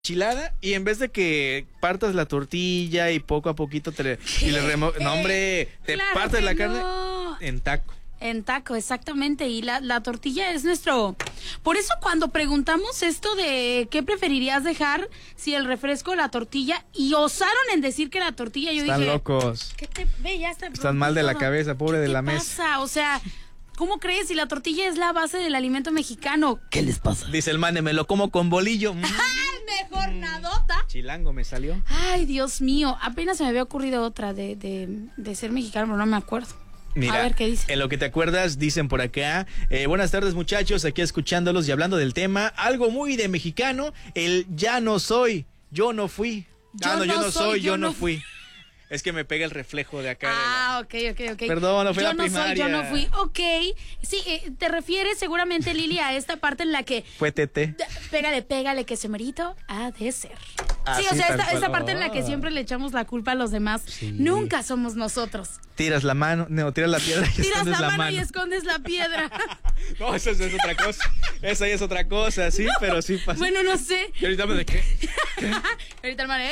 enchilada y en vez de que partas la tortilla y poco a poquito no, hombre, te Claro partes que la carne no. en taco. En taco, exactamente. Y la tortilla es nuestro... Por eso cuando preguntamos esto de qué preferirías dejar, si el refresco o la tortilla, y osaron en decir que la tortilla, yo Están dije... locos. ¿Qué te ve? Ya está. Están mal de la cabeza, pobre de la mesa. ¿Qué pasa? O sea, ¿cómo crees? Si la tortilla es la base del alimento mexicano. ¿Qué les pasa? Dice el mane, me lo como con bolillo. ¡Ay, mejor nadota! Chilango me salió. Ay, Dios mío. Apenas se me había ocurrido otra de ser mexicano, pero no me acuerdo. Mira, a ver qué dice. En lo que te acuerdas, dicen por acá, buenas tardes muchachos, aquí escuchándolos y hablando del tema, algo muy de mexicano, el ya no soy, yo no fui. Yo no soy, yo no fui. Es que me pega el reflejo de acá. Ah, ok. Perdón, no fue la primaria. Yo no fui, ok. Sí, te refieres seguramente, Lili, a esta parte en la que... Fue tete. Pégale, que se merito ha de ser. Así, sí, o sea, cual. esta parte en la que siempre le echamos la culpa a los demás. Sí. Nunca somos nosotros. Tiras la mano, no, tiras la piedra y tiras escondes la mano. Y escondes la piedra. No, eso es otra cosa. Esa ya es otra cosa, sí, pero sí pasa. Bueno, no sé. ¿Y ahorita de qué? Ahorita el man,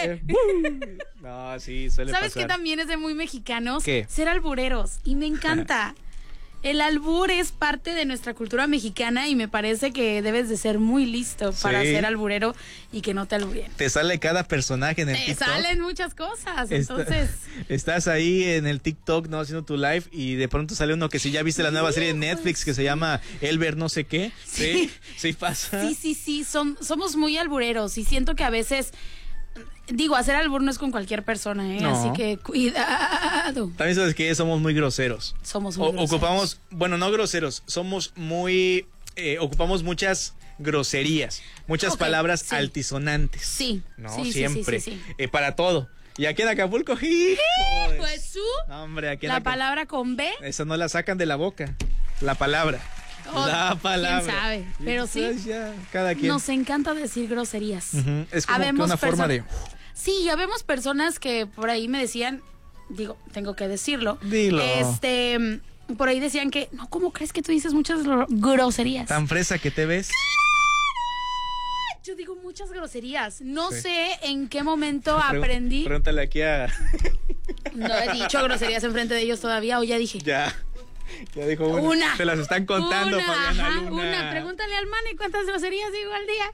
No, sí, suele ¿Sabes pasar. qué también es de muy mexicanos? ¿Qué? Ser albureros. Y me encanta. El albur es parte de nuestra cultura mexicana y me parece que debes de ser muy listo para ser alburero y que no te alburen. Te sale cada personaje en el TikTok. Te salen muchas cosas, entonces... Estás ahí en el TikTok, ¿no? Haciendo tu live y de pronto sale uno que si ya viste la nueva serie de Netflix que se llama Elber no sé qué. Sí pasa. Sí, somos muy albureros y siento que a veces... Digo, hacer albur no es con cualquier persona, ¿eh? No. Así que cuidado. También sabes que somos muy groseros. Somos muy groseros. Ocupamos, bueno, no groseros, somos muy... ocupamos muchas groserías, muchas palabras altisonantes. Sí. No, sí, siempre. Sí. Para todo. Y aquí en Acapulco, pues no, hombre, aquí en la palabra con B. Esa no la sacan de la boca. La palabra. La palabra. ¿Quién sabe? Pero sí. Ya, cada quien. Nos encanta decir groserías. Es como que una forma de... Sí, ya vemos personas que por ahí me decían, digo, tengo que decirlo. Dilo. Por ahí decían que, no, ¿cómo crees que tú dices muchas groserías? Tan fresa que te ves. Yo digo muchas groserías. No sé en qué momento aprendí. Pregúntale aquí a... No he dicho groserías enfrente de ellos todavía, o ya dije. Ya dijo una. Se las están contando, Fabiana Luna. Una. Pregúntale al Mane cuántas groserías digo al día.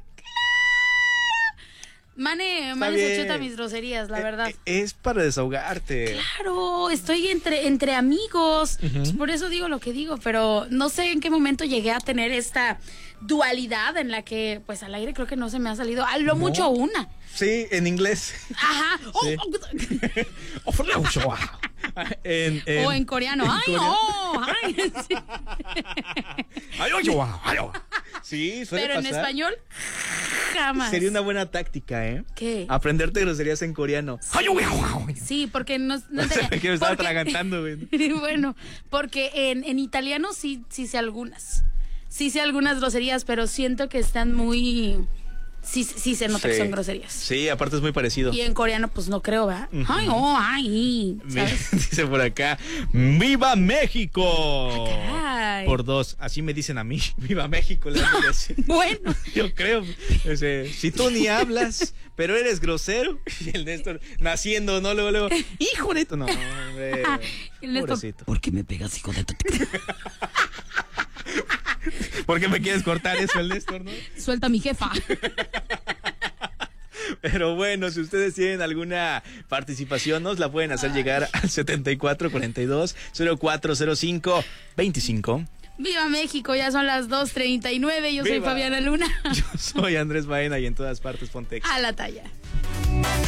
Mane se chuta mis groserías, la verdad. Es para desahogarte. Claro, estoy entre amigos. Pues por eso digo lo que digo, pero no sé en qué momento llegué a tener esta dualidad en la que, pues al aire creo que no se me ha salido. A lo mucho una. Sí, en inglés. Ajá. Sí. O en coreano. ¡Ay, no! ¡Ay, sí! Sí, suele Pero pasar. en español, jamás. Sería una buena táctica, ¿eh? ¿Qué? Aprenderte groserías en coreano. Sí, porque no que me estaba atragantando, güey. Bueno, porque en italiano sí sé algunas. Sí sé algunas groserías, pero siento que están muy... Sí se nota que son groserías. Sí, aparte es muy parecido. Y en coreano, pues no creo, ¿verdad? Ay, ¿sabes? Dice por acá, ¡Viva México! Caray. Por 2, así me dicen a mí, ¡Viva México! Bueno. Yo creo, si tú ni hablas, pero eres grosero, y el Néstor naciendo, ¿no? Luego, ¡hijo de tu! No, hombre, pobrecito. ¿Por qué me pegas, hijo de tu? ¿Por qué me quieres cortar eso, el Néstor, no? Suelta a mi jefa. Pero bueno, si ustedes tienen alguna participación, nos la pueden hacer llegar al 7442-0405-25. ¡Viva México! Ya son las 2:39. Yo soy Fabiana Luna. Yo soy Andrés Baena y en todas partes Pontex. A la talla.